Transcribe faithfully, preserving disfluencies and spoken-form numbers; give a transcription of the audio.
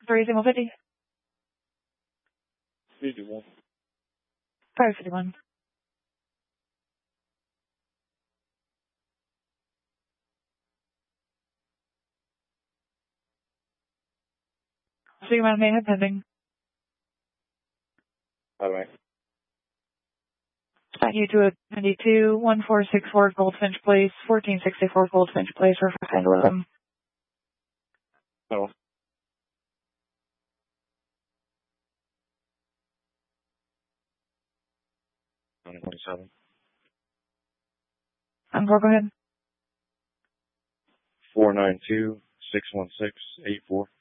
three zero fifty. fifty-one. five fifty-one. So you may have pending. All right. Back you to a ninety-two, one four six four Goldfinch Place, fourteen sixty-four Goldfinch Place, for five eleven. Hello. nine twenty-seven. Um, go ahead. four nine two, six one six, eight four.